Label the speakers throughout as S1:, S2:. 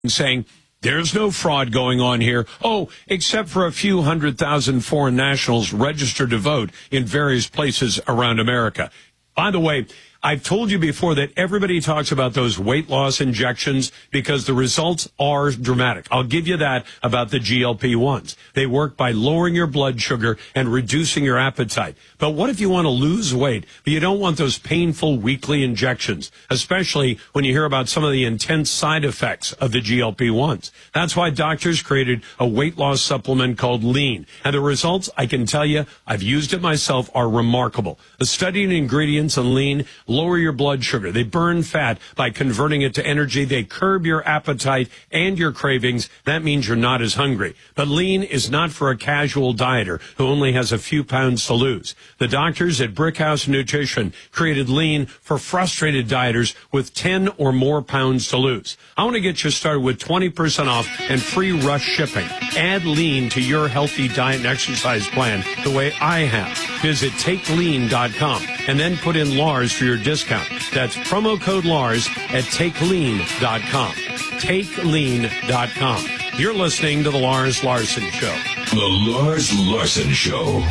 S1: saying, there's no fraud going on here. Oh, except for a few 100,000 foreign nationals registered to vote in various places around America. By the way, I've told you before that everybody talks about those weight loss injections because the results are dramatic. I'll give you that about the GLP-1s. They work by lowering your blood sugar and reducing your appetite. But what if you want to lose weight, but you don't want those painful weekly injections, especially when you hear about some of the intense side effects of the GLP-1s? That's why doctors created a weight loss supplement called Lean. And the results, I can tell you, I've used it myself, are remarkable. The studied ingredients in Lean lower your blood sugar. They burn fat by converting it to energy. They curb your appetite and your cravings. That means you're not as hungry. But Lean is not for a casual dieter who only has a few pounds to lose. The doctors at Brickhouse Nutrition created Lean for frustrated dieters with 10 or more pounds to lose. I want to get you started with 20% off and free rush shipping. Add Lean to your healthy diet and exercise plan the way I have. Visit TakeLean.com and then put in Lars for your discount. That's promo code Lars at TakeLean.com. TakeLean.com. You're listening to The Lars Larson Show.
S2: The Lars Larson Show.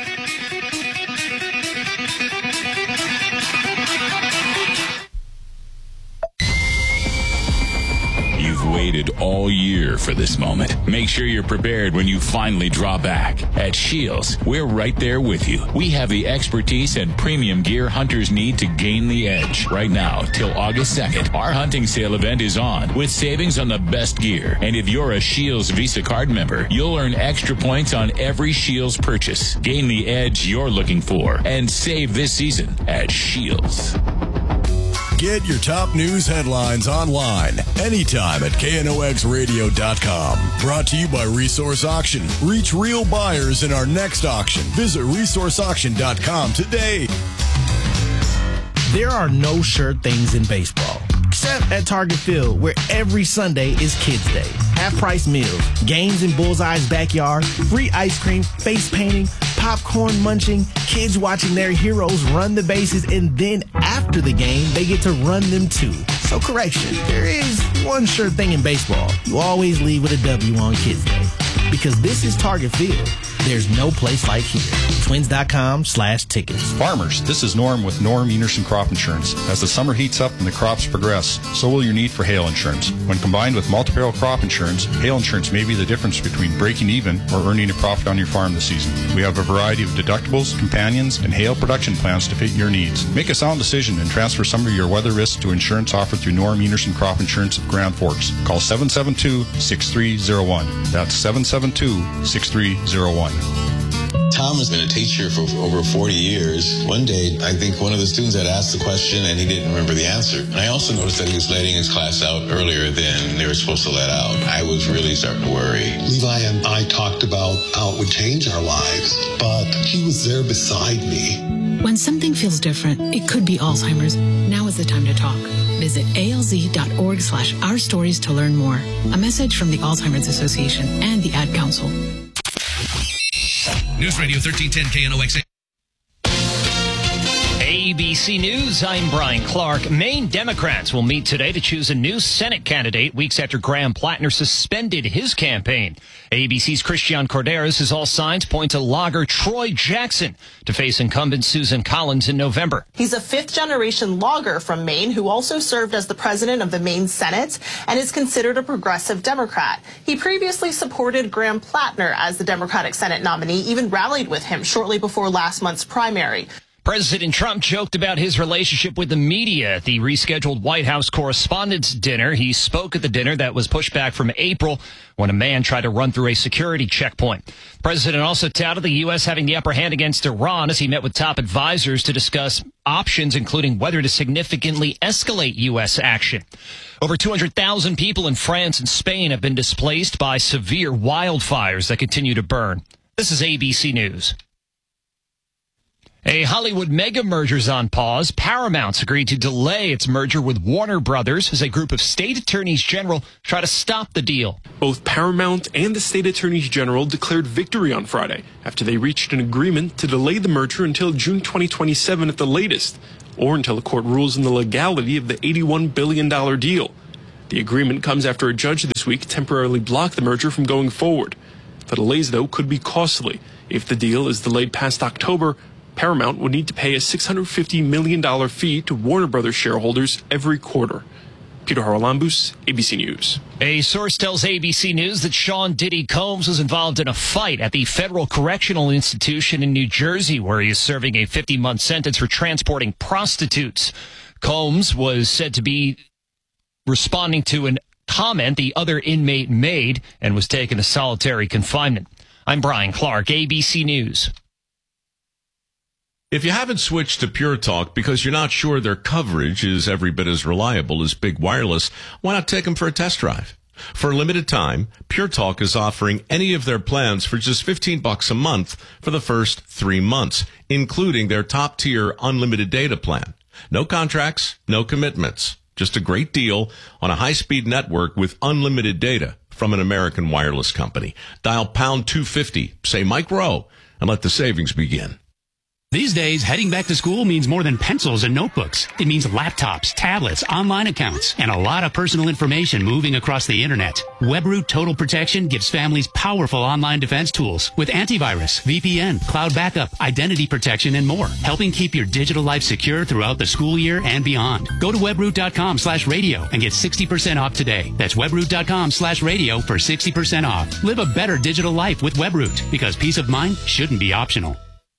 S2: You've waited all year for this moment. Make sure you're prepared when you finally draw back. At Shields, we're right there with you. We have the expertise and premium gear hunters need to gain the edge. Right now, till August 2nd, our hunting sale event is on with savings on the best gear. And if you're a Shields Visa card member, you'll earn extra points on every Shields purchase. Gain the edge you're looking for and save this season at Shields.
S3: Get your top news headlines online anytime at KNOXradio.com. Brought to you by Resource Auction. Reach real buyers in our next auction. Visit resourceauction.com today.
S4: There are no sure things in baseball, except at Target Field, where every Sunday is Kids Day. Half-price meals, games in Bullseye's backyard, free ice cream, face painting, popcorn munching, kids watching their heroes run the bases, and then after the game, they get to run them too. So correction, there is one sure thing in baseball. You always leave with a W on Kids Day. Because this is Target Field. There's no place like here. Twins.com/tickets.
S5: Farmers, this is Norm with Norm Enerson Crop Insurance. As the summer heats up and the crops progress, so will your need for hail insurance. When combined with multi-peril crop insurance, hail insurance may be the difference between breaking even or earning a profit on your farm this season. We have a variety of deductibles, companions, and hail production plans to fit your needs. Make a sound decision and transfer some of your weather risks to insurance offered through Norm Enerson Crop Insurance of Grand Forks. Call 772-6301. That's 772-6301.
S6: Tom has been a teacher for over 40 years. One day, I think one of the students had asked the question and he didn't remember the answer. And I also noticed that he was letting his class out earlier than they were supposed to let out. I was really starting to worry.
S7: Levi and I talked about how it would change our lives, but he was there beside me.
S8: When something feels different, it could be Alzheimer's. Now is the time to talk. Visit alz.org/ourstories to learn more. A message from the Alzheimer's Association and the Ad Council.
S9: News Radio 1310 KNOX.
S10: ABC News, I'm Brian Clark. Maine Democrats will meet today to choose a new Senate candidate weeks after Graham Plattner suspended his campaign. ABC's Christian Corderas says all signs point to logger Troy Jackson to face incumbent Susan Collins in November.
S11: He's a fifth-generation logger from Maine who also served as the president of the Maine Senate and is considered a progressive Democrat. He previously supported Graham Plattner as the Democratic Senate nominee, even rallied with him shortly before last month's primary.
S10: President Trump joked about his relationship with the media at the rescheduled White House Correspondents' Dinner. He spoke at the dinner that was pushed back from April when a man tried to run through a security checkpoint. The president also touted the U.S. having the upper hand against Iran as he met with top advisors to discuss options, including whether to significantly escalate U.S. action. Over 200,000 people in France and Spain have been displaced by severe wildfires that continue to burn. This is ABC News. A Hollywood mega merger's on pause. Paramount's agreed to delay its merger with Warner Brothers as a group of state attorneys general try to stop the deal.
S12: Both Paramount and the state attorneys general declared victory on Friday after they reached an agreement to delay the merger until June 2027 at the latest, or until the court rules in the legality of the $81 billion deal. The agreement comes after a judge this week temporarily blocked the merger from going forward. The delays, though, could be costly. If the deal is delayed past October, Paramount would need to pay a $650 million fee to Warner Brothers shareholders every quarter. Peter Haralambous, ABC News.
S10: A source tells ABC News that Sean Diddy Combs was involved in a fight at the Federal Correctional Institution in New Jersey, where he is serving a 50-month sentence for transporting prostitutes. Combs was said to be responding to an comment the other inmate made and was taken to solitary confinement. I'm Brian Clark, ABC News.
S13: If you haven't switched to Pure Talk because you're not sure their coverage is every bit as reliable as Big Wireless, why not take them for a test drive? For a limited time, Pure Talk is offering any of their plans for just $15 a month for the first 3 months, including their top-tier unlimited data plan. No contracts, no commitments. Just a great deal on a high-speed network with unlimited data from an American wireless company. Dial pound 250, say Mike Rowe, and let the savings begin.
S14: These days, heading back to school means more than pencils and notebooks. It means laptops, tablets, online accounts, and a lot of personal information moving across the internet. WebRoot Total Protection gives families powerful online defense tools with antivirus, VPN, cloud backup, identity protection, and more, helping keep your digital life secure throughout the school year and beyond. Go to webroot.com/radio and get 60% off today. That's webroot.com/radio for 60% off. Live a better digital life with WebRoot, because peace of mind shouldn't be optional.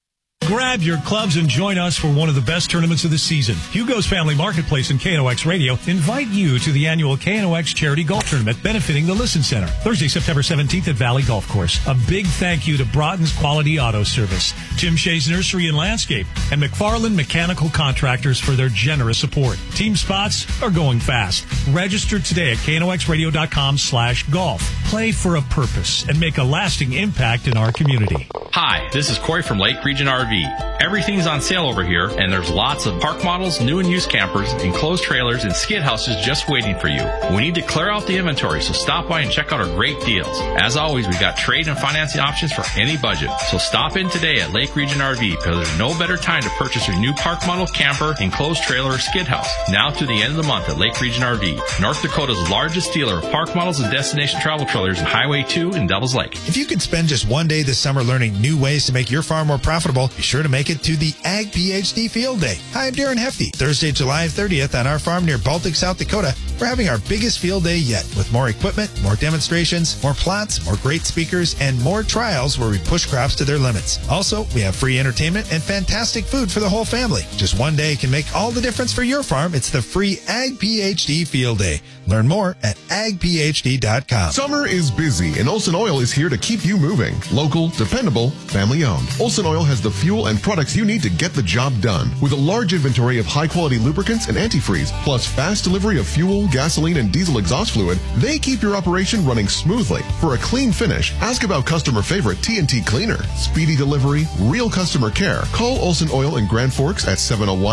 S15: Grab your clubs and join us for one of the best tournaments of the season. Hugo's Family Marketplace and KNOX Radio invite you to the annual KNOX Charity Golf Tournament benefiting the Listen Center. Thursday, September 17th at Valley Golf Course. A big thank you to Broughton's Quality Auto Service, Tim Shea's Nursery and Landscape, and McFarland Mechanical Contractors for their generous support. Team spots are going fast. Register today at knoxradio.com/golf. Play for a purpose and make a lasting impact in our community.
S16: Hi, this is Corey from Lake Region RV. Everything's on sale over here, and there's lots of park models, new and used campers, enclosed trailers, and skid houses just waiting for you. We need to clear out the inventory, so stop by and check out our great deals. As always, we've got trade and financing options for any budget. So stop in today at Lake Region RV, because there's no better time to purchase your new park model, camper, enclosed trailer, or skid house. Now to the end of the month at Lake Region RV, North Dakota's largest dealer of park models and destination travel trailers on Highway 2 in Devils Lake.
S17: If you could spend just one day this summer learning new ways to make your farm more profitable, be sure to make it to the Ag PhD Field Day. Hi, I'm Darren Hefty. Thursday, July 30th on our farm near Baltic, South Dakota, we're having our biggest field day yet, with more equipment, more demonstrations, more plots, more great speakers, and more trials where we push crops to their limits. Also, we have free entertainment and fantastic food for the whole family. Just one day can make all the difference for your farm. It's the free Ag PhD Field Day. Learn more at agphd.com.
S18: Summer is busy, and Olson Oil is here to keep you moving. Local, dependable, family-owned. Olson Oil has the fuel and products you need to get the job done. With a large inventory of high-quality lubricants and antifreeze, plus fast delivery of fuel, gasoline, and diesel exhaust fluid, they keep your operation running smoothly. For a clean finish, ask about customer favorite TNT Cleaner. Speedy delivery, real customer care. Call Olson Oil in Grand Forks at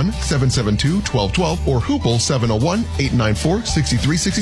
S18: 701-772-1212 or Hoople 701-894-6367.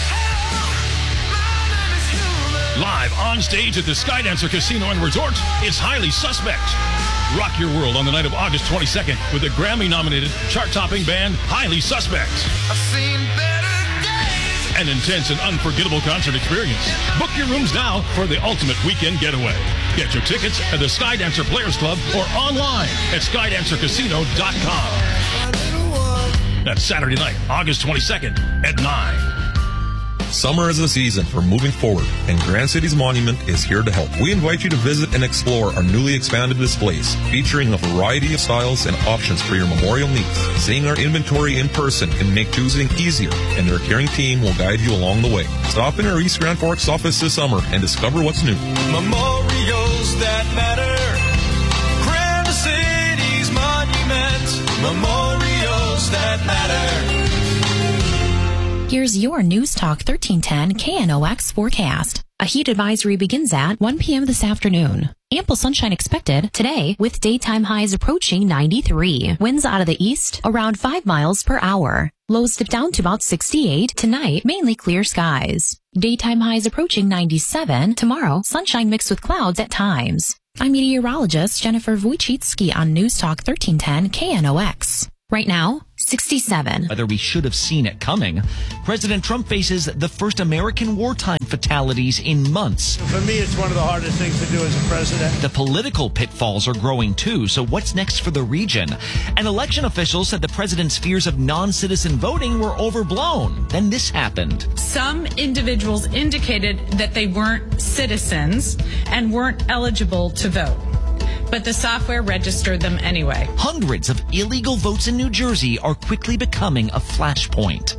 S19: Live on stage at the Skydancer Casino and Resort, it's Highly Suspect. Rock your world on the night of August 22nd with the Grammy-nominated chart-topping band Highly Suspect. I've seen better days. An intense and unforgettable concert experience. Book your rooms now for the ultimate weekend getaway. Get your tickets at the Skydancer Players Club or online at SkydancerCasino.com. That's Saturday night, August 22nd at 9.
S20: Summer is the season for moving forward, and Grand Cities Monument is here to help. We invite you to visit and explore our newly expanded displays, featuring a variety of styles and options for your memorial needs. Seeing our inventory in person can make choosing easier, and their caring team will guide you along the way. Stop in our East Grand Forks office this summer and discover what's new.
S21: Memorials that matter. Grand Cities Monument. Memorials that matter.
S22: Here's your News Talk 1310 KNOX forecast. A heat advisory begins at 1 p.m. this afternoon. Ample sunshine expected today with daytime highs approaching 93. Winds out of the east around 5 miles per hour. Lows dip down to about 68. Tonight, mainly clear skies. Daytime highs approaching 97. Tomorrow, sunshine mixed with clouds at times. I'm meteorologist Jennifer Wojcicki on News Talk 1310 KNOX. Right now, 67.
S1: Whether we should have seen it coming, President Trump faces the first American wartime fatalities in months.
S2: For me, it's one of the hardest things to do as a president.
S1: The political pitfalls are growing too, so what's next for the region? And election officials said the president's fears of non-citizen voting were overblown. Then this happened.
S23: Some individuals indicated that they weren't citizens and weren't eligible to vote, but the software registered them anyway.
S1: Hundreds of illegal votes in New Jersey are quickly becoming a flashpoint.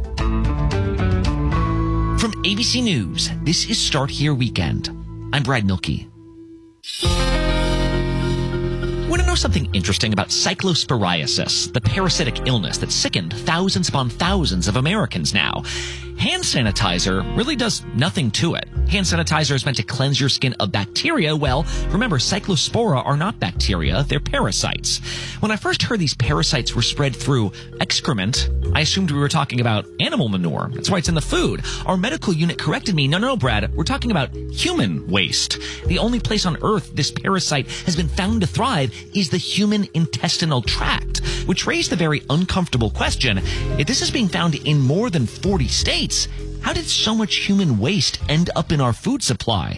S1: From ABC News, this is Start Here Weekend. I'm Brad Milkey. Want to know something interesting about cyclosporiasis, the parasitic illness that sickened thousands upon thousands of Americans now? Hand sanitizer really does nothing to it. Hand sanitizer is meant to cleanse your skin of bacteria. Well, remember, cyclospora are not bacteria, they're parasites. When I first heard these parasites were spread through excrement, I assumed we were talking about animal manure. That's why it's in the food. Our medical unit corrected me. No, Brad, we're talking about human waste. The only place on Earth this parasite has been found to thrive is the human intestinal tract, which raised the very uncomfortable question, if this is being found in more than 40 states, how did so much human waste end up in our food supply?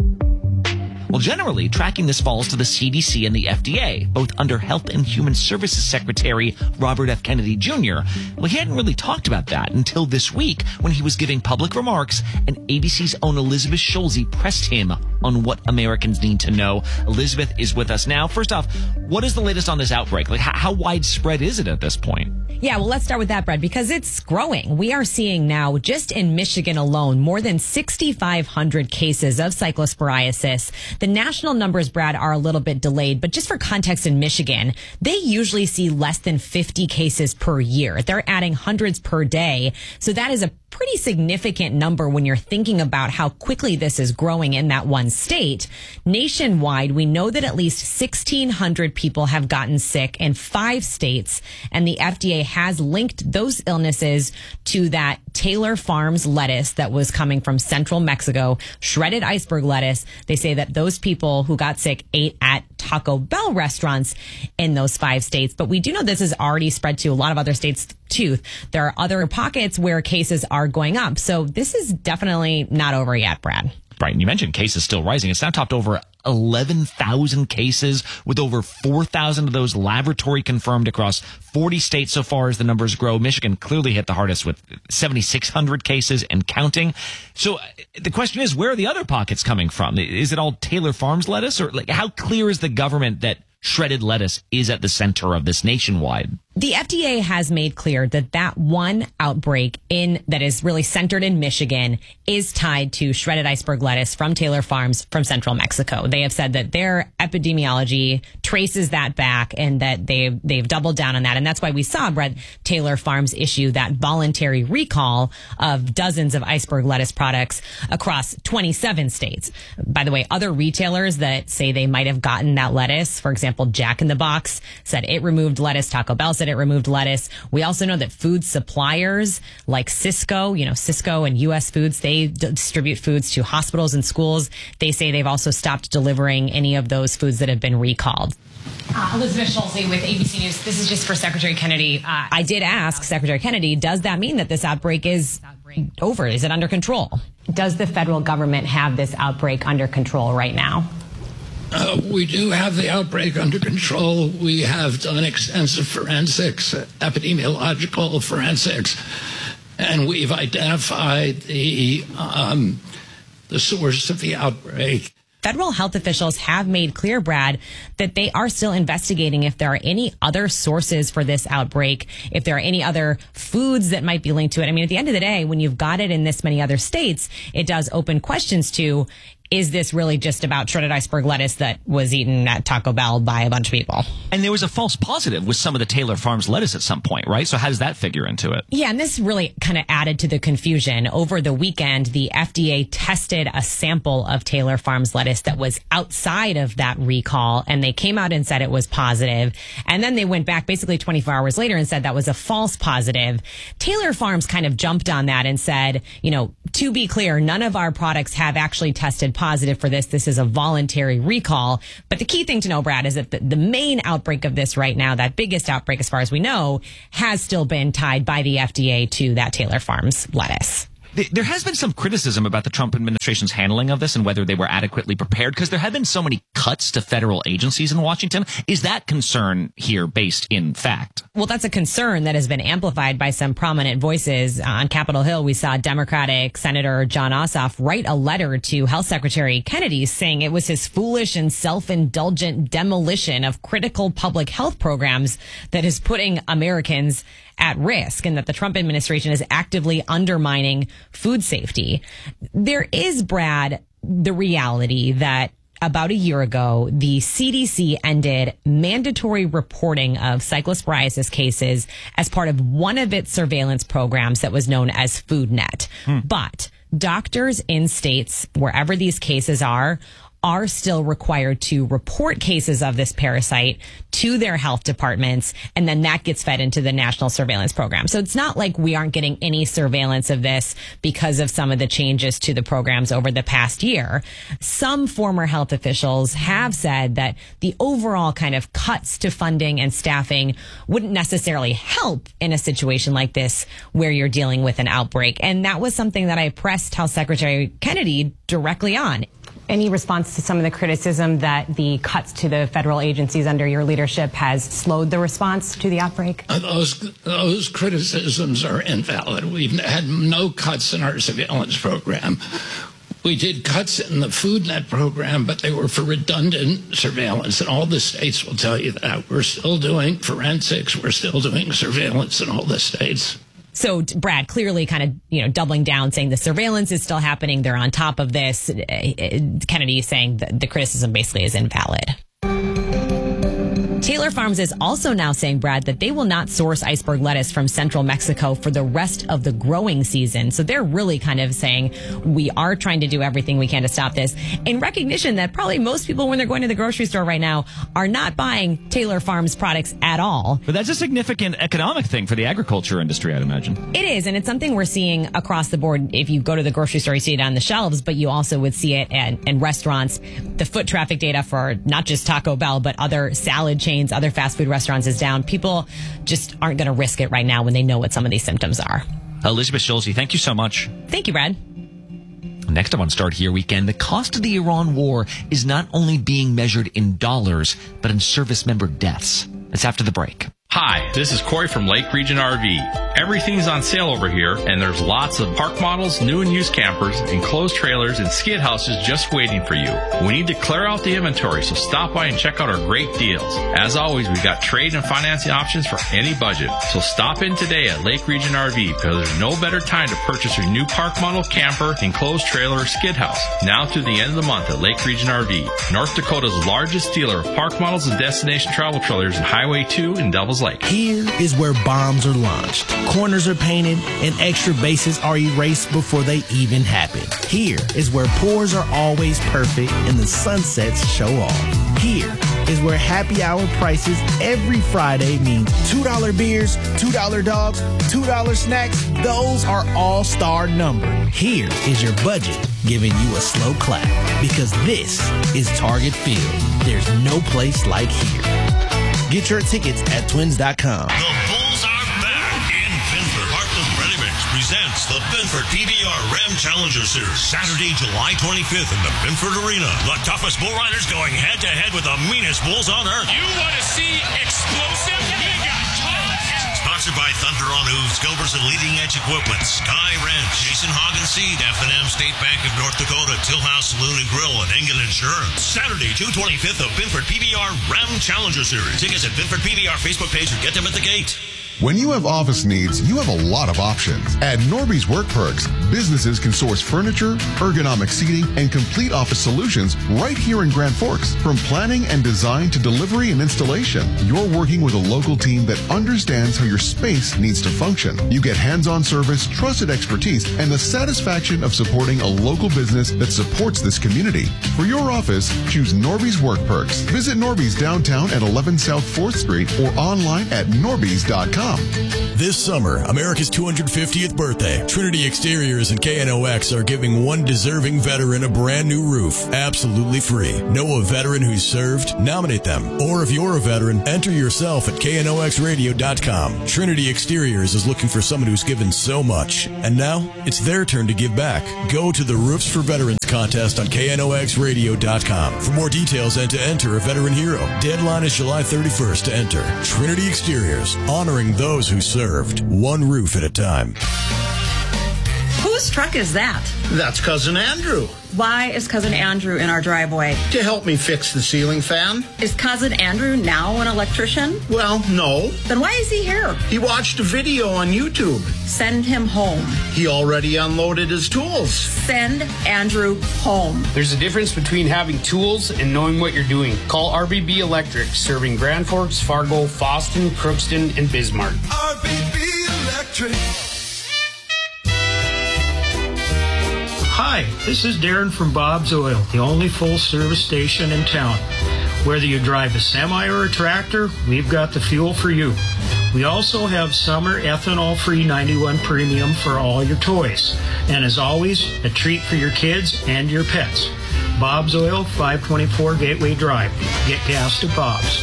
S1: Well, generally, tracking this falls to the CDC and the FDA, both under Health and Human Services Secretary Robert F. Kennedy Jr. Well, he hadn't really talked about that until this week when he was giving public remarks and ABC's own Elizabeth Schulze pressed him on what Americans need to know. Elizabeth is with us now. First off, what is the latest on this outbreak? Like, how widespread is it at this point?
S24: Yeah, well, let's start with that, Brad, because it's growing. We are seeing now, just in Michigan alone, more than 6,500 cases of cyclosporiasis. The national numbers, Brad, are a little bit delayed, but just for context, in Michigan, they usually see less than 50 cases per year. They're adding hundreds per day. So that is a pretty significant number when you're thinking about how quickly this is growing in that one state. Nationwide, we know that at least 1,600 people have gotten sick in 5 states, and the FDA has linked those illnesses to that Taylor Farms lettuce that was coming from central Mexico, shredded iceberg lettuce. They say that those people who got sick ate at Taco Bell restaurants in those 5 states. But we do know this has already spread to a lot of other states too. There are other pockets where cases are going up. So this is definitely not over yet, Brad.
S1: Right, and you mentioned cases still rising. It's now topped over 11,000 cases, with over 4,000 of those laboratory confirmed across 40 states so far as the numbers grow. Michigan clearly hit the hardest with 7,600 cases and counting. So the question is, where are the other pockets coming from? Is it all Taylor Farms lettuce? Or like, how clear is the government that shredded lettuce is at the center of this nationwide?
S24: The FDA has made clear that that one outbreak that is really centered in Michigan is tied to shredded iceberg lettuce from Taylor Farms from central Mexico. They have said that their epidemiology traces that back and that they've doubled down on that. And that's why we saw, Brett, Taylor Farms issue that voluntary recall of dozens of iceberg lettuce products across 27 states. By the way, other retailers that say they might have gotten that lettuce, for example, Jack in the Box said it removed lettuce. Taco Bell said it removed lettuce. We also know that food suppliers like Cisco and U.S. Foods, they distribute foods to hospitals and schools. They say they've also stopped delivering any of those foods that have been recalled. Elizabeth Schulze with ABC News. This is just for Secretary Kennedy. I did ask Secretary Kennedy, does that mean that this outbreak is over? Is it under control? Does the federal government have this outbreak under control right now?
S25: We do have the outbreak under control. We have done extensive forensics, epidemiological forensics, and we've identified the source of the outbreak.
S24: Federal health officials have made clear, Brad, that they are still investigating if there are any other sources for this outbreak, if there are any other foods that might be linked to it. I mean, at the end of the day, when you've got it in this many other states, it does open questions to, is this really just about shredded iceberg lettuce that was eaten at Taco Bell by a bunch of people?
S1: And there was a false positive with some of the Taylor Farms lettuce at some point, right? So how does that figure into it?
S24: Yeah, and this really kind of added to the confusion. Over the weekend, the FDA tested a sample of Taylor Farms lettuce that was outside of that recall, and they came out and said it was positive. And then they went back basically 24 hours later and said that was a false positive. Taylor Farms kind of jumped on that and said, to be clear, none of our products have actually tested positive for this. This is a voluntary recall. But the key thing to know, Brad, is that the main outbreak of this right now, that biggest outbreak as far as we know, has still been tied by the FDA to that Taylor Farms lettuce.
S1: There has been some criticism about the Trump administration's handling of this and whether they were adequately prepared because there have been so many cuts to federal agencies in Washington. Is that concern here based in fact?
S24: Well, that's a concern that has been amplified by some prominent voices. On Capitol Hill, we saw Democratic Senator Jon Ossoff write a letter to Health Secretary Kennedy saying it was his foolish and self-indulgent demolition of critical public health programs that is putting Americans at risk, and that the Trump administration is actively undermining food safety. There is, Brad, the reality that about a year ago, the CDC ended mandatory reporting of cyclosporiasis cases as part of one of its surveillance programs that was known as FoodNet. But doctors in states, wherever these cases are still required to report cases of this parasite to their health departments, and then that gets fed into the national surveillance program. So it's not like we aren't getting any surveillance of this because of some of the changes to the programs over the past year. Some former health officials have said that the overall kind of cuts to funding and staffing wouldn't necessarily help in a situation like this where you're dealing with an outbreak. And that was something that I pressed Health Secretary Kennedy directly on.
S3: Any response to some of the criticism that the cuts to the federal agencies under your leadership has slowed the response to the outbreak?
S25: Those criticisms are invalid. We've had no cuts in our surveillance program. We did cuts in the FoodNet program, but they were for redundant surveillance, and all the states will tell you that. We're still doing forensics. We're still doing surveillance in all the states.
S24: So, Brad, clearly kind of, doubling down, saying the surveillance is still happening. They're on top of this. Kennedy saying that the criticism basically is invalid. Taylor Farms is also now saying, Brad, that they will not source iceberg lettuce from central Mexico for the rest of the growing season. So they're really kind of saying we are trying to do everything we can to stop this, in recognition that probably most people, when they're going to the grocery store right now, are not buying Taylor Farms products at all.
S1: But that's a significant economic thing for the agriculture industry, I'd imagine.
S24: It is, and it's something we're seeing across the board. If you go to the grocery store, you see it on the shelves, but you also would see it in restaurants. The foot traffic data for not just Taco Bell, but other salad chains, other fast food restaurants is down. People just aren't going to risk it right now when they know what some of these symptoms are.
S1: Elizabeth Schulze, thank you so much.
S24: Thank you, Brad.
S1: Next up on Start Here Weekend, the cost of the Iran war is not only being measured in dollars, but in service member deaths. It's after the break.
S16: Hi, this is Corey from Lake Region RV. Everything's on sale over here, and there's lots of park models, new and used campers, enclosed trailers, and skid houses just waiting for you. We need to clear out the inventory, so stop by and check out our great deals. As always, we've got trade and financing options for any budget. So stop in today at Lake Region RV, because there's no better time to purchase your new park model, camper, enclosed trailer, or skid house. Now through the end of the month at Lake Region RV, North Dakota's largest dealer of park models and destination travel trailers in Highway 2 in Devil's Lake.
S4: Here is where bombs are launched, corners are painted, and extra bases are erased before they even happen. Here is where pours are always perfect and the sunsets show off. Here is where happy hour prices every Friday means $2 beers, $2 dogs, $2 snacks. Those are all-star numbers. Here is your budget giving you a slow clap, because this is Target Field. There's no place like here. Get your tickets at twins.com.
S5: The Bulls are back in Binford. Heartland Ready Mix presents the Binford PBR Ram Challenger Series. Saturday, July 25th in the Binford Arena. The toughest bull riders going head-to-head with the meanest bulls on earth.
S6: You want to see explosive? We got tons.
S5: Sponsored by Thunder on Hooves, Gilbers and Leading Edge Equipment, Sky Ranch, Jason Hogg and Seed, F&M State Bank of North Dakota, Tillhouse Saloon and Grill, and Engen Insurance. Saturday, June 25th of Binford PBR Ram Challenger Series. Tickets at Binford PBR Facebook page or get them at the gate.
S18: When you have office needs, you have a lot of options. At Norby's Work Perks, businesses can source furniture, ergonomic seating, and complete office solutions right here in Grand Forks. From planning and design to delivery and installation, you're working with a local team that understands how your space needs to function. You get hands-on service, trusted expertise, and the satisfaction of supporting a local business that supports this community. For your office, choose Norby's Work Perks. Visit Norby's downtown at 11 South 4th Street or online at norbys.com. KNOX.com.
S7: This summer, America's 250th birthday, Trinity Exteriors and KNOX are giving one deserving veteran a brand new roof, absolutely free. Know a veteran who's served? Nominate them. Or if you're a veteran, enter yourself at KNOXradio.com. Trinity Exteriors is looking for someone who's given so much. And now, it's their turn to give back. Go to the Roofs for Veterans contest on KNOXradio.com for more details and to enter a veteran hero. Deadline is July 31st to enter. Trinity Exteriors, honoring those who served. One roof at a time.
S8: Whose truck is that?
S9: That's Cousin Andrew.
S8: Why is Cousin Andrew in our driveway?
S9: To help me fix the ceiling fan.
S8: Is Cousin Andrew now an electrician?
S9: Well, no.
S8: Then why is he here?
S9: He watched a video on YouTube.
S8: Send him home.
S9: He already unloaded his tools.
S8: Send Andrew home.
S11: There's a difference between having tools and knowing what you're doing. Call RBB Electric, serving Grand Forks, Fargo, Fosston, Crookston, and Bismarck.
S21: RBB Electric.
S12: Hi, this is Darren from Bob's Oil, the only full-service station in town. Whether you drive a semi or a tractor, we've got the fuel for you. We also have summer ethanol-free 91 Premium for all your toys. And as always, a treat for your kids and your pets. Bob's Oil, 524 Gateway Drive. Get gas to Bob's.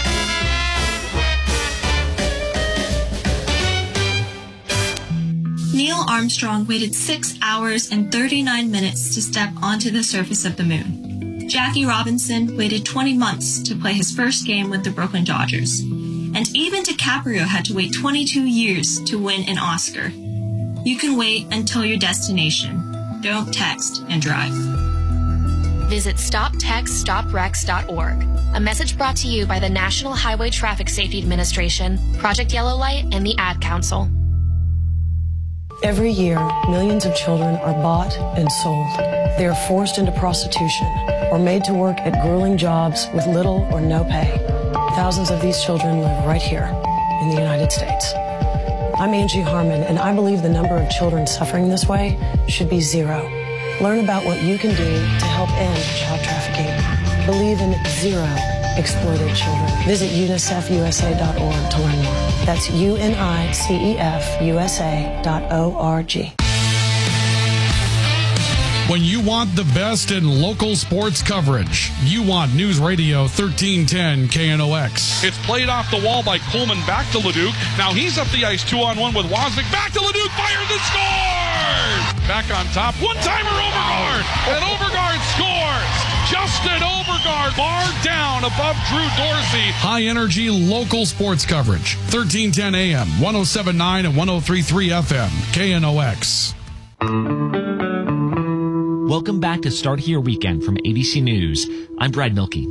S26: Neil Armstrong waited 6 hours and 39 minutes to step onto the surface of the moon. Jackie Robinson waited 20 months to play his first game with the Brooklyn Dodgers. And even DiCaprio had to wait 22 years to win an Oscar. You can wait until your destination. Don't text and drive.
S22: Visit StopTextStopWrecks.org. A message brought to you by the National Highway Traffic Safety Administration, Project Yellow Light, and the Ad Council.
S27: Every year, millions of children are bought and sold. They are forced into prostitution or made to work at grueling jobs with little or no pay. Thousands of these children live right here in the United States. I'm Angie Harmon, and I believe the number of children suffering this way should be zero. Learn about what you can do to help end child trafficking. Believe in zero exploited children. Visit UNICEFUSA.org to learn more. That's UNICEFUSA.org.
S28: When you want the best in local sports coverage, you want News Radio 1310 KNOX.
S19: It's played off the wall by Coleman back to Leduc. Now he's up the ice 2-on-1 with Wozniak. Back to Leduc, fires and scores! Back on top, one-timer Overgaard, and Overgaard scores! Justin Overgaard barred down above Drew Dorsey.
S28: High energy local sports coverage. 1310 AM, 107.9 and 103.3 FM, KNOX.
S1: Welcome back to Start Here Weekend from ABC News. I'm Brad Milkey.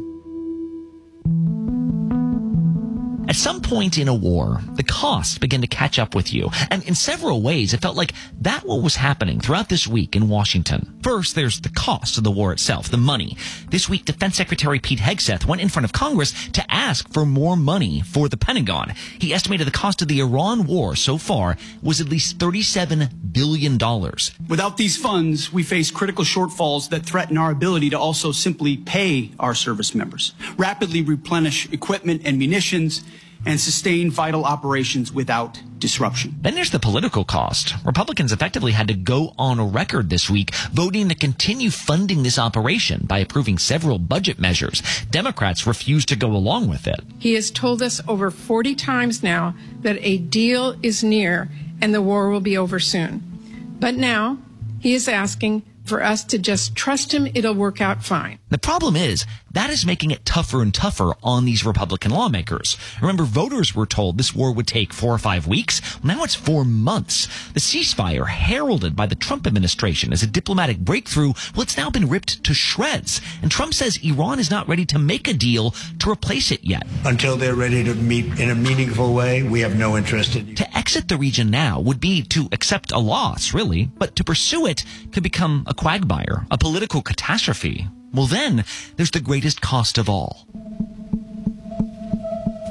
S1: At some point in a war, the costs begin to catch up with you. And in several ways, it felt like that's what was happening throughout this week in Washington. First, there's the cost of the war itself, the money. This week, Defense Secretary Pete Hegseth went in front of Congress to ask for more money for the Pentagon. He estimated the cost of the Iran war so far was at least $37 billion.
S29: Without these funds, we face critical shortfalls that threaten our ability to also simply pay our service members, rapidly replenish equipment and munitions, and sustain vital operations without disruption.
S1: Then there's the political cost. Republicans effectively had to go on a record this week voting to continue funding this operation by approving several budget measures. Democrats refused to go along with it.
S30: He has told us over 40 times now that a deal is near and the war will be over soon. But now he is asking for us to just trust him. It'll work out fine.
S1: The problem is that is making it tougher and tougher on these Republican lawmakers. Remember, voters were told this war would take 4 or 5 weeks. Now it's 4 months. The ceasefire, heralded by the Trump administration as a diplomatic breakthrough, well, it's now been ripped to shreds. And Trump says Iran is not ready to make a deal to replace it yet.
S31: Until they're ready to meet in a meaningful way, we have no interest in it.
S1: To exit the region now would be to accept a loss, really. But to pursue it could become a quagmire, a political catastrophe. Well, then, there's the greatest cost of all.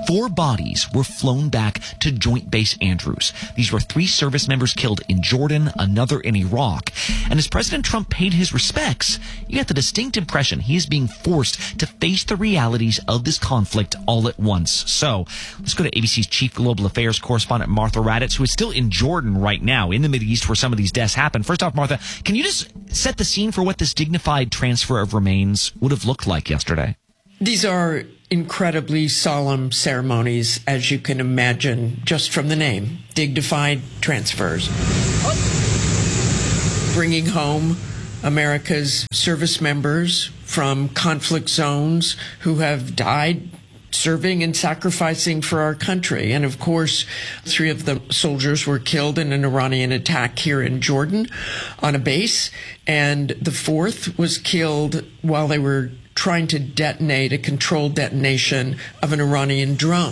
S1: 4 bodies were flown back to Joint Base Andrews. These were 3 service members killed in Jordan, another in Iraq. And as President Trump paid his respects, you get the distinct impression he is being forced to face the realities of this conflict all at once. So let's go to ABC's chief global affairs correspondent, Martha Raddatz, who is still in Jordan right now, in the Mideast, where some of these deaths happen. First off, Martha, can you just set the scene for what this dignified transfer of remains would have looked like yesterday?
S2: These are incredibly solemn ceremonies, as you can imagine, just from the name. Dignified transfers. Bringing home America's service members from conflict zones who have died serving and sacrificing for our country. And of course, 3 of the soldiers were killed in an Iranian attack here in Jordan on a base, and the 4th was killed while they were trying to detonate a controlled detonation of an Iranian drone.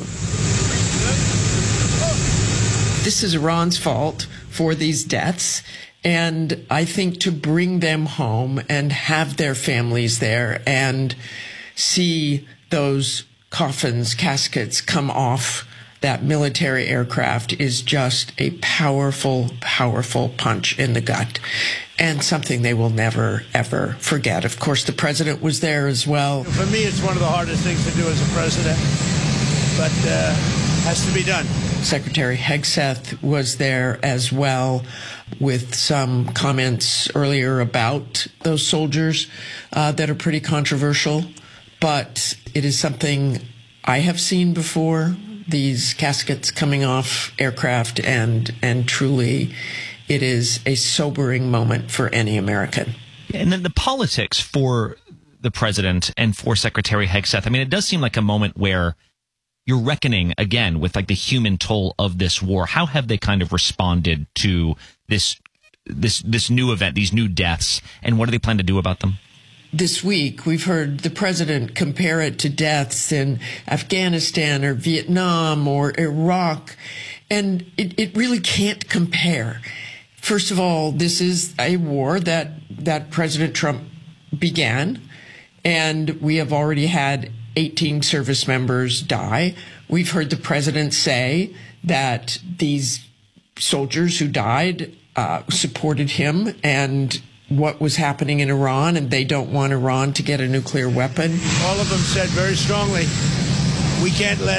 S2: This is Iran's fault for these deaths. And I think to bring them home and have their families there and see those coffins, caskets come off that military aircraft is just a powerful, powerful punch in the gut, and something they will never, ever forget. Of course, the president was there as well.
S3: For me, it's one of the hardest things to do as a president, but has to be done.
S2: Secretary Hegseth was there as well, with some comments earlier about those soldiers that are pretty controversial. But it is something I have seen before, these caskets coming off aircraft, and truly it is a sobering moment for any American.
S1: And then the politics for the president and for Secretary Hegseth, I mean, it does seem like a moment where you're reckoning again with like the human toll of this war. How have they kind of responded to this new event, these new deaths, and what do they plan to do about them?
S2: This week, we've heard the president compare it to deaths in Afghanistan or Vietnam or Iraq, and it really can't compare. First of all, this is a war that President Trump began, and we have already had 18 service members die. We've heard the president say that these soldiers who died supported him and what was happening in Iran, and they don't want Iran to get a nuclear weapon.
S3: All of them said very strongly, we cannot let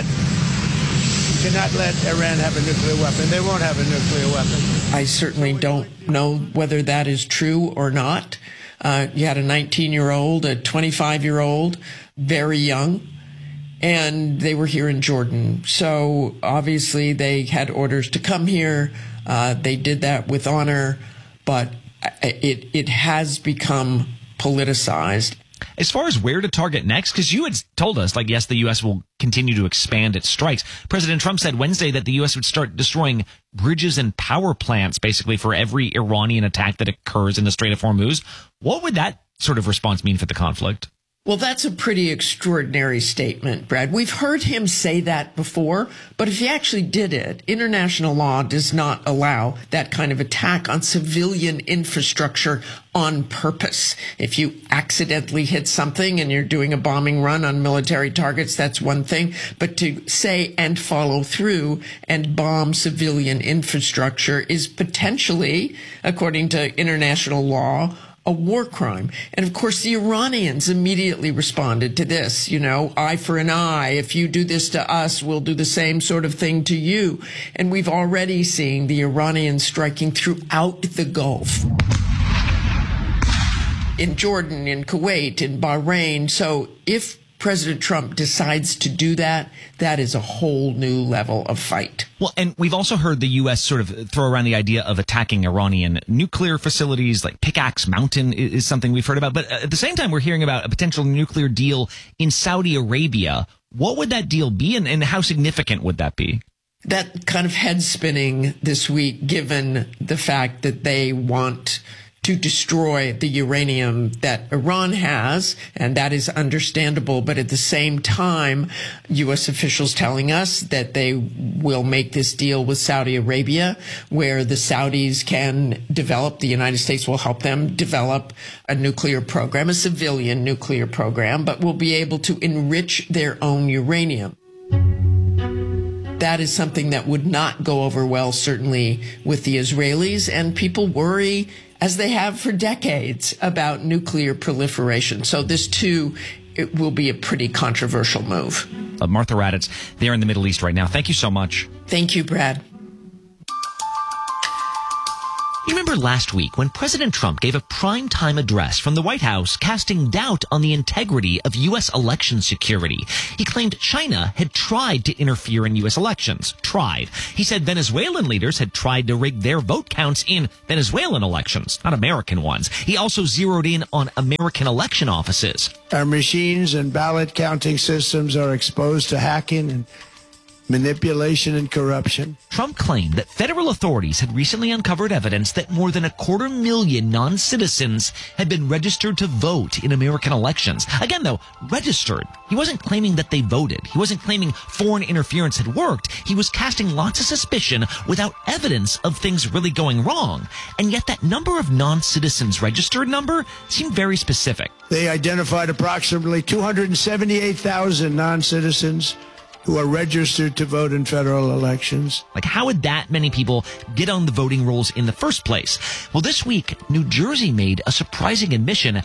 S3: Iran have a nuclear weapon. They won't have a nuclear weapon.
S2: I certainly don't know whether that is true or not. You had a 19-year-old, a 25-year-old, very young, and they were here in Jordan. So obviously they had orders to come here. They did that with honor, but it has become politicized.
S1: As far as where to target next, because you had told us, like, yes, the U.S. will continue to expand its strikes. President Trump said Wednesday that the U.S. would start destroying bridges and power plants, basically, for every Iranian attack that occurs in the Strait of Hormuz. What would that sort of response mean for the conflict?
S2: Well, that's a pretty extraordinary statement, Brad. We've heard him say that before, but if he actually did it, international law does not allow that kind of attack on civilian infrastructure on purpose. If you accidentally hit something and you're doing a bombing run on military targets, that's one thing. But to say and follow through and bomb civilian infrastructure is potentially, according to international law, a war crime. And of course, the Iranians immediately responded to this, eye for an eye. If you do this to us, we'll do the same sort of thing to you. And we've already seen the Iranians striking throughout the Gulf. In Jordan, in Kuwait, in Bahrain. So if President Trump decides to do that, that is a whole new level of fight.
S1: Well, and we've also heard the U.S. sort of throw around the idea of attacking Iranian nuclear facilities, like Pickaxe Mountain is something we've heard about. But at the same time, we're hearing about a potential nuclear deal in Saudi Arabia. What would that deal be, and how significant would that be?
S2: That kind of head spinning this week, given the fact that they want to destroy the uranium that Iran has, and that is understandable. But at the same time, U.S. officials telling us that they will make this deal with Saudi Arabia, where the Saudis can develop, the United States will help them develop a nuclear program, a civilian nuclear program, but will be able to enrich their own uranium. That is something that would not go over well, certainly with the Israelis, and people worry, as they have for decades, about nuclear proliferation. So this, too, it will be a pretty controversial move.
S1: Martha Raddatz, there in the Middle East right now. Thank you so much.
S2: Thank you, Brad.
S1: You remember last week when President Trump gave a primetime address from the White House casting doubt on the integrity of U.S. election security. He claimed China had tried to interfere in U.S. elections. Tried. He said Venezuelan leaders had tried to rig their vote counts in Venezuelan elections, not American ones. He also zeroed in on American election offices.
S3: Our machines and ballot counting systems are exposed to hacking and manipulation and corruption.
S1: Trump claimed that federal authorities had recently uncovered evidence that more than 250,000 non-citizens had been registered to vote in American elections. Again, though, registered. He wasn't claiming that they voted. He wasn't claiming foreign interference had worked. He was casting lots of suspicion without evidence of things really going wrong. And yet that number of non-citizens registered number seemed very specific.
S3: They identified approximately 278,000 non-citizens who are registered to vote in federal elections.
S1: Like, how would that many people get on the voting rolls in the first place? Well, this week, New Jersey made a surprising admission.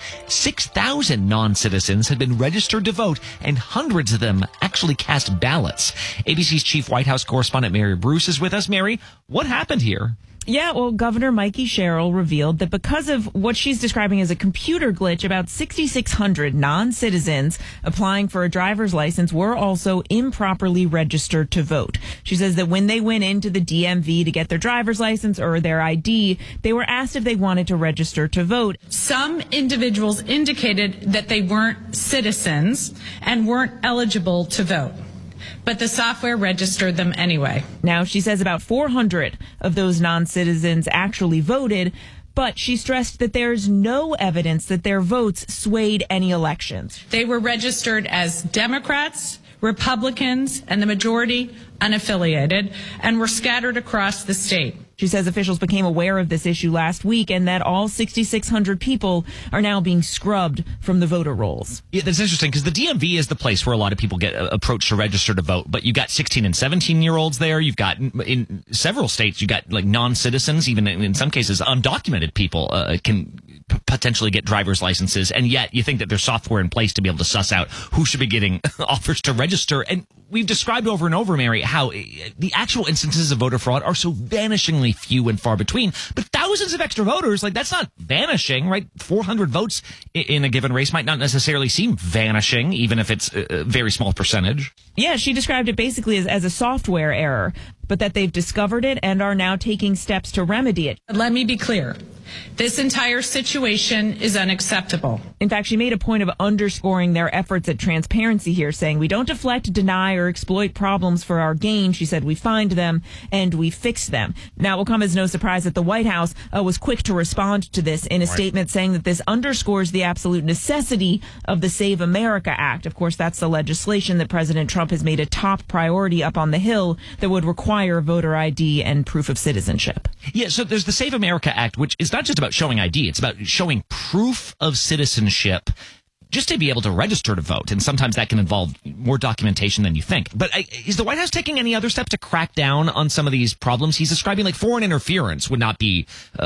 S1: 6,000 non-citizens had been registered to vote, and hundreds of them actually cast ballots. ABC's chief White House correspondent Mary Bruce is with us. Mary, what happened here?
S4: Yeah, well, Governor Mikey Sherrill revealed that because of what she's describing as a computer glitch, about 6,600 non-citizens applying for a driver's license were also improperly registered to vote. She says that when they went into the DMV to get their driver's license or their ID, they were asked if they wanted to register to vote.
S10: Some individuals indicated that they weren't citizens and weren't eligible to vote, but the software registered them anyway.
S4: Now, she says about 400 of those non-citizens actually voted, but she stressed that there's no evidence that their votes swayed any elections.
S10: They were registered as Democrats, Republicans, and the majority unaffiliated, and were scattered across the state.
S4: She says officials became aware of this issue last week and that all 6,600 people are now being scrubbed from the voter rolls.
S1: Yeah, that's interesting because the DMV is the place where a lot of people get approached to register to vote. But you got 16 and 17-year-olds there. You've got in several states, you got like non-citizens, even in some cases undocumented people can potentially get driver's licenses. And yet you think that there's software in place to be able to suss out who should be getting offers to register. And we've described over and over, Mary, how the actual instances of voter fraud are so vanishingly few and far between. But thousands of extra voters, like, that's not vanishing, right? 400 votes in a given race might not necessarily seem vanishing, even if it's a very small percentage.
S4: Yeah, she described it basically as a software error, but that they've discovered it and are now taking steps to remedy it.
S10: Let me be clear. This entire situation is unacceptable.
S4: In fact, she made a point of underscoring their efforts at transparency here, saying, we don't deflect, deny, or exploit problems for our gain. She said, we find them and we fix them. Now, it will come as no surprise that the White House was quick to respond to this in a statement saying that this underscores the absolute necessity of the Save America Act. Of course, that's the legislation that President Trump has made a top priority up on the Hill that would require voter ID and proof of citizenship.
S1: Yeah, so there's the Save America Act, which is not just about showing ID, it's about showing proof of citizenship just to be able to register to vote. And sometimes that can involve more documentation than you think. But is the White House taking any other steps to crack down on some of these problems he's describing? Like foreign interference would not be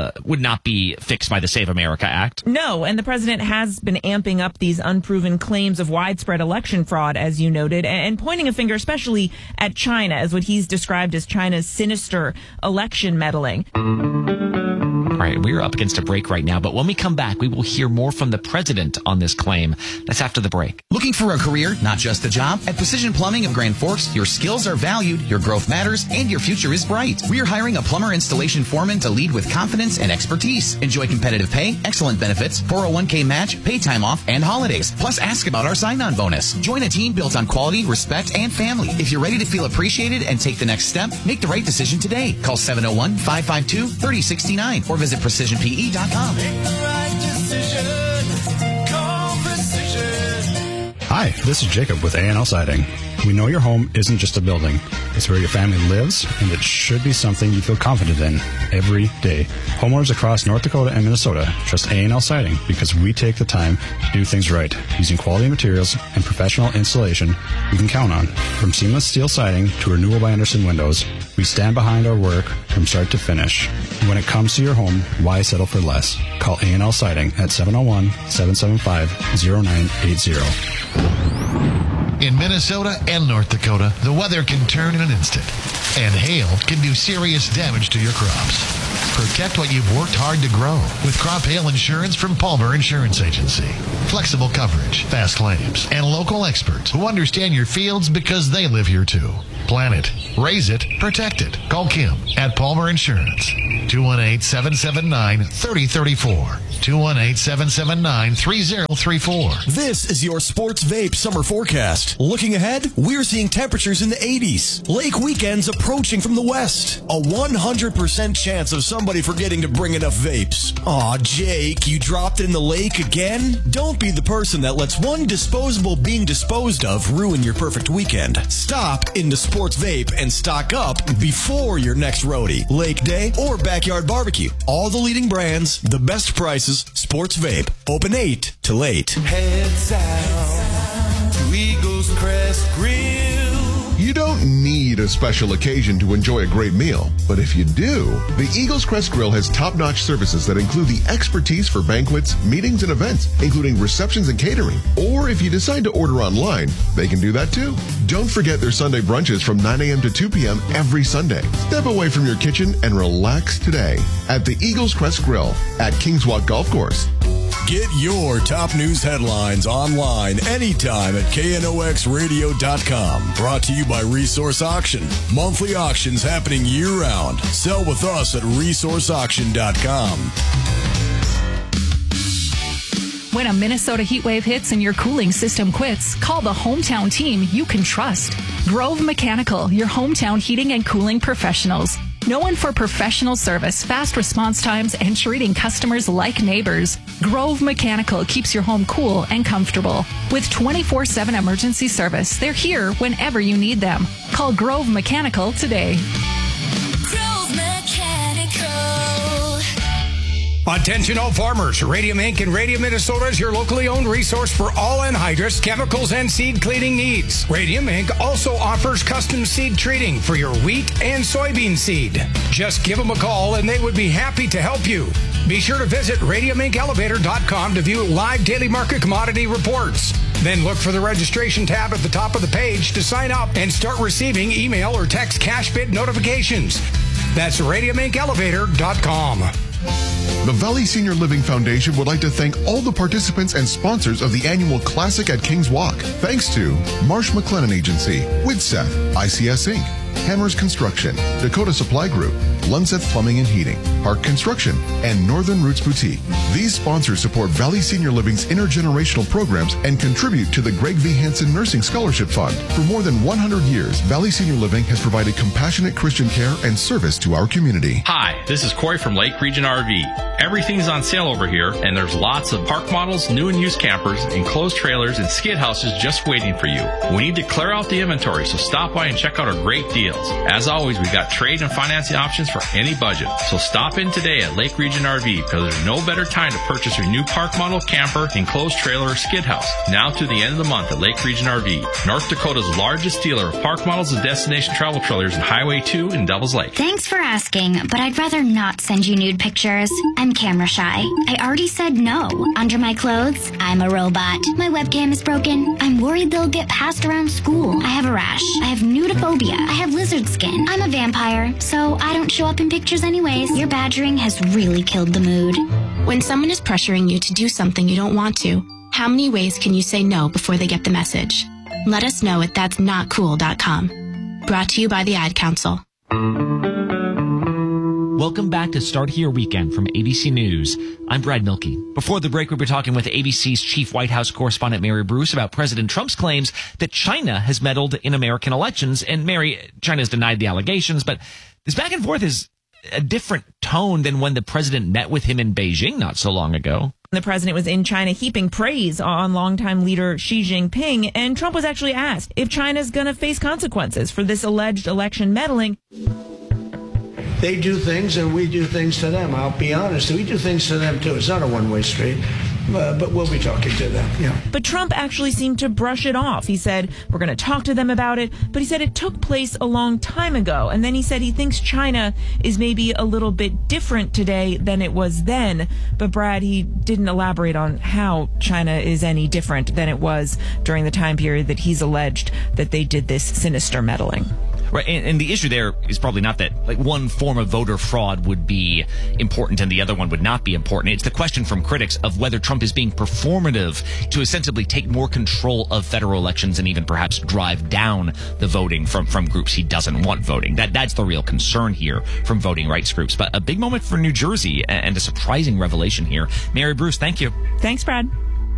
S1: fixed by the Save America Act.
S4: No, and the president has been amping up these unproven claims of widespread election fraud, as you noted, and pointing a finger especially at China as what he's described as China's sinister election meddling.
S1: All right, we're up against a break right now, but when we come back, we will hear more from the president on this claim. That's after the break.
S13: Looking for a career, not just a job? At Precision Plumbing of Grand Forks, your skills are valued, your growth matters, and your future is bright. We are hiring a plumber installation foreman to lead with confidence and expertise. Enjoy competitive pay, excellent benefits, 401k match, pay time off, and holidays. Plus, ask about our sign-on bonus. Join a team built on quality, respect, and family. If you're ready to feel appreciated and take the next step, make the right decision today. Call 701-552-3069 or visit PrecisionPE.com.
S21: Make the right decision. Call Precision.
S14: Hi, this is Jacob with A&L Siding.
S5: We know your home isn't just a building. It's where your family lives, and it should be something you feel confident in every day. Homeowners across North Dakota and Minnesota trust A&L Siding because we take the time to do things right, using quality materials and professional installation you can count on. From seamless steel siding to Renewal by Andersen windows, we stand behind our work from start to finish. When it comes to your home, why settle for less? Call A&L Siding at 701-775-0980.
S6: In Minnesota and North Dakota, the weather can turn in an instant, and hail can do serious damage to your crops. Protect what you've worked hard to grow with crop hail insurance from Palmer Insurance Agency. Flexible coverage, fast claims, and local experts who understand your fields because they live here too. Plan it, raise it, protect it. Call Kim at Palmer Insurance. 218-779-3034. 218-779-3034.
S14: This is your Sports Vape summer forecast. Looking ahead, we're seeing temperatures in the 80s. Lake weekends approaching from the west. A 100% chance of somebody forgetting to bring enough vapes. Aw, Jake, you dropped it in the lake again? Don't be the person that lets one disposable being disposed of ruin your perfect weekend. Stop into Sports Vape and stock up before your next roadie, lake day, or backyard barbecue. All the leading brands, the best prices, Sports Vape. Open 8 till 8.
S21: Head south to Eagles Crest Grill.
S15: You don't need a special occasion to enjoy a great meal, but if you do, the Eagles Crest Grill has top-notch services that include the expertise for banquets, meetings, and events, including receptions and catering. Or if you decide to order online, they can do that too. Don't forget their Sunday brunches from 9 a.m. to 2 p.m. every Sunday. Step away from your kitchen and relax today at the Eagles Crest Grill at Kings Walk Golf Course.
S14: Get your top news headlines online anytime at knoxradio.com. Brought to you by Resource Auction. Monthly auctions happening year-round. Sell with us at resourceauction.com.
S16: When a Minnesota heat wave hits and your cooling system quits, call the hometown team you can trust. Grove Mechanical, your hometown heating and cooling professionals. Known for professional service, fast response times, and treating customers like neighbors, Grove Mechanical keeps your home cool and comfortable. With 24/7 emergency service, they're here whenever you need them. Call Grove Mechanical today.
S21: Grove Mechanical.
S17: Attention all farmers. Radium Inc. and Radium Minnesota is your locally owned resource for all anhydrous, chemicals, and seed cleaning needs. Radium Inc. also offers custom seed treating for your wheat and soybean seed. Just give them a call and they would be happy to help you. Be sure to visit radiumincelevator.com to view live daily market commodity reports. Then look for the registration tab at the top of the page to sign up and start receiving email or text cash bid notifications. That's radiumincelevator.com.
S15: The Valley Senior Living Foundation would like to thank all the participants and sponsors of the annual Classic at Kings Walk. Thanks to Marsh McLennan Agency, Widseth, ICS Inc., Hammers Construction, Dakota Supply Group, Lunseth Plumbing and Heating, Park Construction, and Northern Roots Boutique. These sponsors support Valley Senior Living's intergenerational programs and contribute to the Greg V. Hansen Nursing Scholarship Fund. For more than 100 years, Valley Senior Living has provided compassionate Christian care and service to our community.
S18: Hi, this is Corey from Lake Region RV. Everything's on sale over here, and there's lots of park models, new and used campers, enclosed trailers, and skid houses just waiting for you. We need to clear out the inventory, so stop by and check out our great deals. As always, we've got trade and financing options for any budget. So stop in today at Lake Region RV because there's no better time to purchase your new park model, camper, enclosed trailer, or skid house. Now to the end of the month at Lake Region RV, North Dakota's largest dealer of park models and destination travel trailers in Highway 2 in Devils Lake.
S20: Thanks for asking, but I'd rather not send you nude pictures. I'm camera shy. I already said no. Under my clothes, I'm a robot. My webcam is broken. I'm worried they'll get passed around school. I have a rash. I have nudophobia. I have lizard skin. I'm a vampire, so I don't show up in pictures anyways. Your badgering has really killed the mood.
S22: When someone is pressuring you to do something you don't want to, how many ways can you say no before they get the message? Let us know at that'snotcool.com. Brought to you by the Ad Council.
S1: Welcome back to Start Here Weekend from ABC News. I'm Brad Milkey. Before the break, we were talking with ABC's chief White House correspondent Mary Bruce about President Trump's claims that China has meddled in American elections. And Mary, China's denied the allegations, but this back and forth is a different tone than when the president met with him in Beijing not so long ago.
S4: The president was in China heaping praise on longtime leader Xi Jinping, and Trump was actually asked if China's going to face consequences for this alleged election meddling.
S3: They do things and we do things to them. I'll be honest, we do things to them too. It's not a one-way street, but we'll be talking to them. Yeah.
S4: But Trump actually seemed to brush it off. He said, we're going to talk to them about it, but he said it took place a long time ago. And then he said he thinks China is maybe a little bit different today than it was then. But Brad, he didn't elaborate on how China is any different than it was during the time period that he's alleged that they did this sinister meddling.
S1: Right, and the issue there is probably not that like one form of voter fraud would be important and the other one would not be important. It's the question from critics of whether Trump is being performative to ostensibly take more control of federal elections and even perhaps drive down the voting from groups he doesn't want voting. That's the real concern here from voting rights groups. But a big moment for New Jersey and a surprising revelation here. Mary Bruce, thank you.
S4: Thanks, Brad.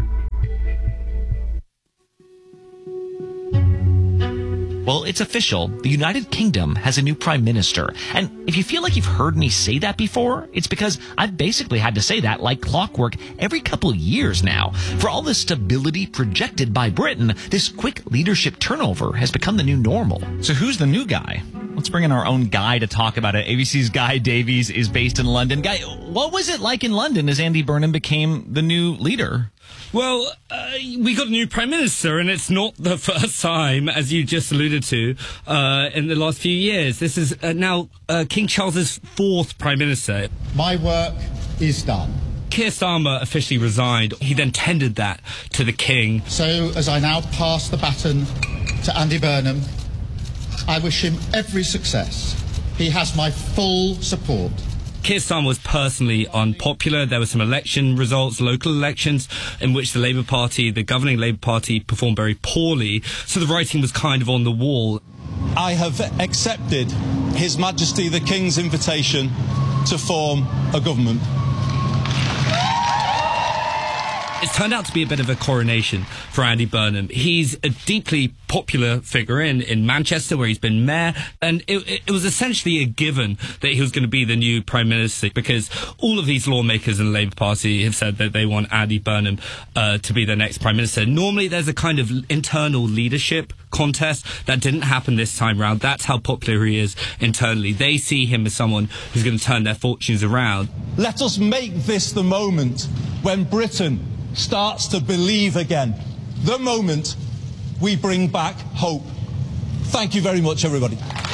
S1: Well, it's official. The United Kingdom has a new prime minister. And if you feel like you've heard me say that before, it's because I've basically had to say that like clockwork every couple of years now. For all the stability projected by Britain, this quick leadership turnover has become the new normal. So who's the new guy? Let's bring in our own Guy to talk about it. ABC's Guy Davies is based in London. Guy, what was it like in London as Andy Burnham became the new leader?
S7: Well, we got a new prime minister, and it's not the first time, as you just alluded to, in the last few years. This is now King Charles's fourth prime minister.
S8: My work is done.
S7: Keir Starmer officially resigned. He then tendered that to the king.
S8: So, as I now pass the baton to Andy Burnham, I wish him every success. He has my full support.
S7: Keir Starmer was personally unpopular. There were some election results, local elections, in which the Labour Party, the governing Labour Party, performed very poorly. So the writing was kind of on the wall.
S9: I have accepted His Majesty the King's invitation to form a government.
S7: It's turned out to be a bit of a coronation for Andy Burnham. He's a deeply popular figure in Manchester, where he's been mayor, and it was essentially a given that he was going to be the new prime minister, because all of these lawmakers in the Labour Party have said that they want Andy Burnham to be their next prime minister. Normally there's a kind of internal leadership contest. That didn't happen this time round. That's how popular he is internally. They see him as someone who's going to turn their fortunes around.
S9: Let us make this the moment when Britain starts to believe again. The moment we bring back hope. Thank you very much, everybody.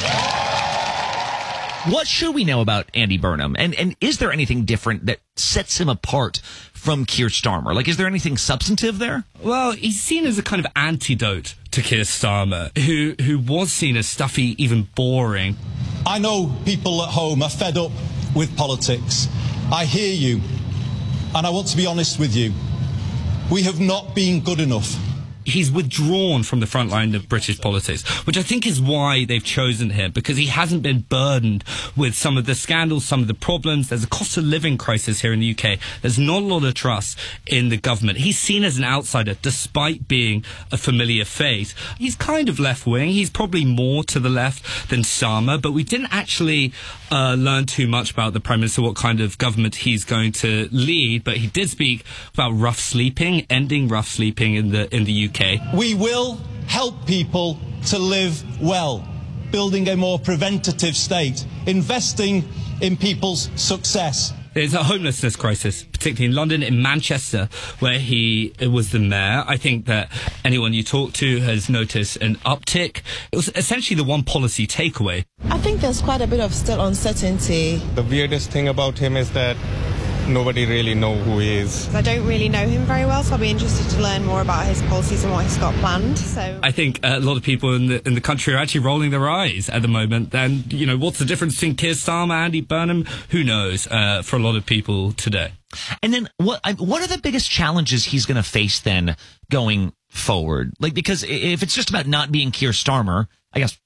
S1: What should we know about Andy Burnham? And is there anything different that sets him apart from Keir Starmer? Like, is there anything substantive there?
S7: Well, he's seen as a kind of antidote to Keir Starmer, who was seen as stuffy, even boring.
S9: I know people at home are fed up with politics. I hear you. And I want to be honest with you. We have not been good enough.
S7: He's withdrawn from the front line of British politics, which I think is why they've chosen him, because he hasn't been burdened with some of the scandals, some of the problems. There's a cost of living crisis here in the UK. There's not a lot of trust in the government. He's seen as an outsider, despite being a familiar face. He's kind of left-wing. He's probably more to the left than Starmer, but we didn't actually learn too much about the Prime Minister, what kind of government he's going to lead, but he did speak about rough sleeping, ending rough sleeping in the UK.
S9: We will help people to live well, building a more preventative state, investing in people's success.
S7: There's a homelessness crisis, particularly in London, in Manchester, where he was the mayor. I think that anyone you talk to has noticed an uptick. It was essentially the one policy takeaway.
S11: I think there's quite a bit of still uncertainty.
S12: The weirdest thing about him is that nobody really knows who he is.
S11: I don't really know him very well, so I'll be interested to learn more about his policies and what he's got planned. So
S7: I think a lot of people in the country are actually rolling their eyes at the moment. And, you know, what's the difference between Keir Starmer, Andy Burnham? Who knows, for a lot of people today.
S1: And then what are the biggest challenges he's going to face then going forward? Like, because if it's just about not being Keir Starmer, I guess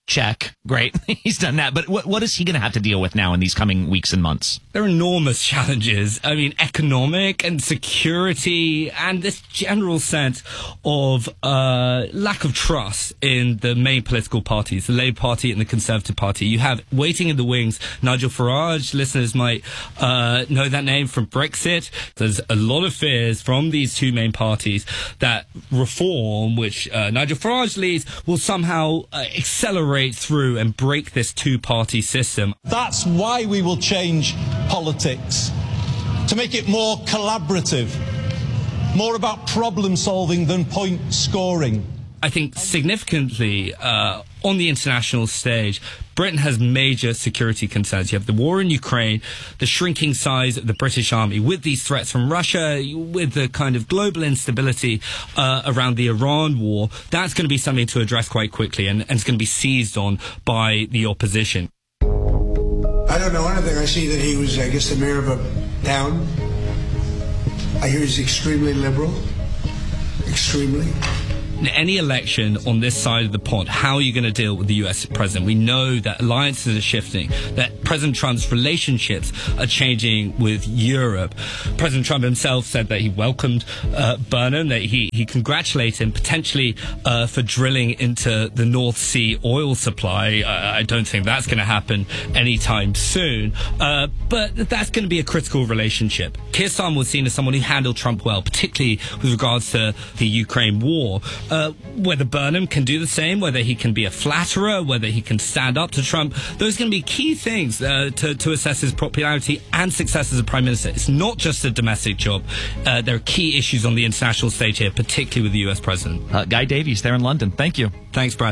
S1: Check. Great. He's done that. But what is he going to have to deal with now in these coming weeks and months?
S7: There are enormous challenges. I mean, economic and security and this general sense of lack of trust in the main political parties, the Labour Party and the Conservative Party. You have waiting in the wings Nigel Farage. Listeners might know that name from Brexit. There's a lot of fears from these two main parties that reform, which Nigel Farage leads, will somehow accelerate through and break this two-party system.
S9: That's why we will change politics, to make it more collaborative, more about problem solving than point scoring.
S7: I think significantly on the international stage, Britain has major security concerns. You have the war in Ukraine, the shrinking size of the British army, with these threats from Russia, with the kind of global instability around the Iran war. That's going to be something to address quite quickly, and it's going to be seized on by the opposition.
S3: I don't know anything. I see that he was, I guess, the mayor of a town. I hear he's extremely liberal. Extremely.
S7: In any election on this side of the pond, how are you going to deal with the US president? We know that alliances are shifting, that President Trump's relationships are changing with Europe. President Trump himself said that he welcomed Burnham, that he congratulated him potentially for drilling into the North Sea oil supply. I don't think that's going to happen anytime soon, but that's going to be a critical relationship. Keir Starmer was seen as someone who handled Trump well, particularly with regards to the Ukraine war. Whether Burnham can do the same, whether he can be a flatterer, whether he can stand up to Trump, those are going to be key things to assess his popularity and success as a prime minister. It's not just a domestic job. There are key issues on the international stage here, particularly with the US president.
S1: Guy Davies there in London. Thank you.
S7: Thanks, Brad.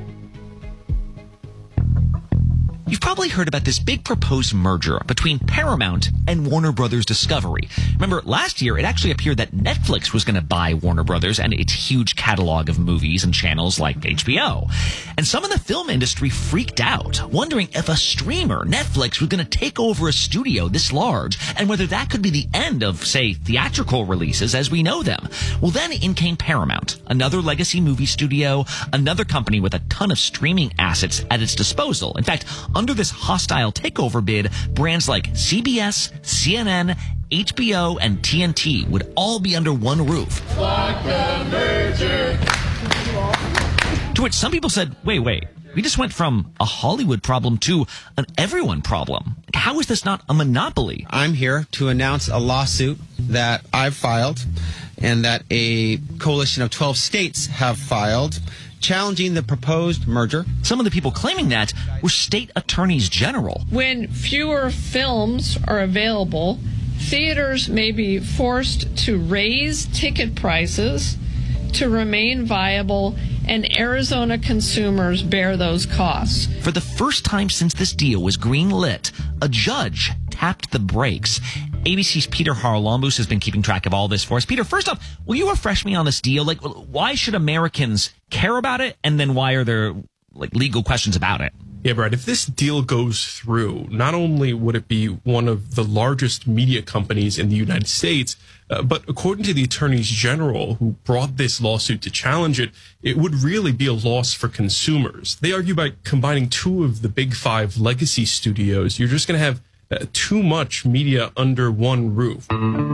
S1: You've probably heard about this big proposed merger between Paramount and Warner Brothers Discovery. Remember, last year it actually appeared that Netflix was going to buy Warner Brothers and its huge catalog of movies and channels like HBO. And some in the film industry freaked out, wondering if a streamer, Netflix, was going to take over a studio this large and whether that could be the end of, say, theatrical releases as we know them. Well, then in came Paramount, another legacy movie studio, another company with a ton of streaming assets at its disposal. In fact, under this hostile takeover bid, brands like CBS, CNN, HBO, and TNT would all be under one roof.
S21: Like the merger.
S1: To which some people said, wait, we just went from a Hollywood problem to an everyone problem. How is this not a monopoly?
S2: I'm here to announce a lawsuit that I've filed and that a coalition of 12 states have filed, challenging the proposed merger.
S1: Some of the people claiming that were state attorneys general.
S19: When fewer films are available, theaters may be forced to raise ticket prices to remain viable, and Arizona consumers bear those costs.
S1: For the first time since this deal was green-lit, a judge tapped the brakes. ABC's Peter Haralambous has been keeping track of all this for us. Peter, first off, will you refresh me on this deal? Like, why should Americans care about it? And then why are there, legal questions about it?
S23: Yeah, Brad, if this deal goes through, not only would it be one of the largest media companies in the United States, but according to the attorneys general who brought this lawsuit to challenge it, it would really be a loss for consumers. They argue by combining two of the big five legacy studios, you're just going to have too much media under one roof.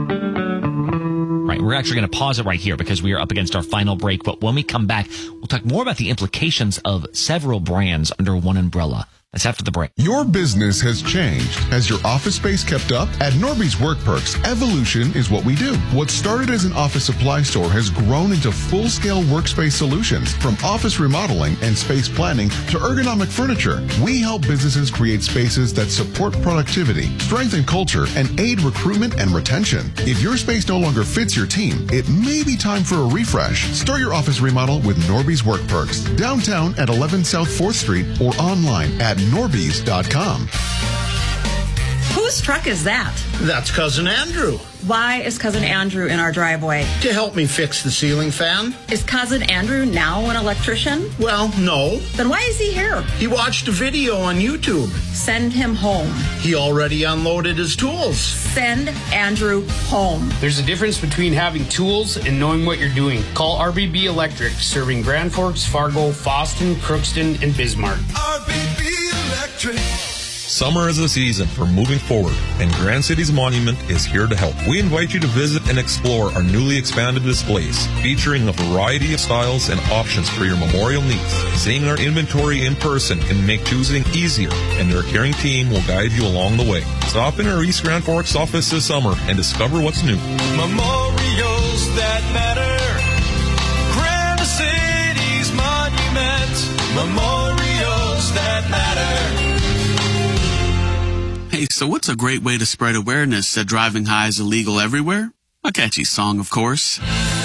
S1: Right, we're actually going to pause it right here because we are up against our final break. But when we come back, we'll talk more about the implications of several brands under one umbrella. That's after the break.
S15: Your business has changed. Has your office space kept up? At Norby's Work Perks, evolution is what we do. What started as an office supply store has grown into full-scale workspace solutions. From office remodeling and space planning to ergonomic furniture, we help businesses create spaces that support productivity, strengthen culture, and aid recruitment and retention. If your space no longer fits your team, it may be time for a refresh. Start your office remodel with Norby's Work Perks. Downtown at 11 South 4th Street or online at Norby's.com.
S24: Who
S5: Whose truck is that?
S10: That's Cousin Andrew.
S5: Why is Cousin Andrew in our driveway?
S10: To help me fix the ceiling fan.
S5: Is Cousin Andrew now an electrician?
S10: Well, no.
S5: Then why is he here?
S10: He watched a video on YouTube.
S5: Send him home.
S10: He already unloaded his tools.
S5: Send Andrew home.
S13: There's a difference between having tools and knowing what you're doing. Call RBB Electric, serving Grand Forks, Fargo, Fosston, Crookston, and Bismarck.
S24: RBB Electric.
S25: Summer is the season for moving forward, and Grand Cities Monument is here to help. We invite you to visit and explore our newly expanded displays, featuring a variety of styles and options for your memorial needs. Seeing our inventory in person can make choosing easier, and their caring team will guide you along the way. Stop in our East Grand Forks office this summer and discover what's new.
S24: Memorials that matter. Grand Cities Monument. Memorials that matter.
S26: Hey, so what's a great way to spread awareness that driving high is illegal everywhere? A catchy song, of course.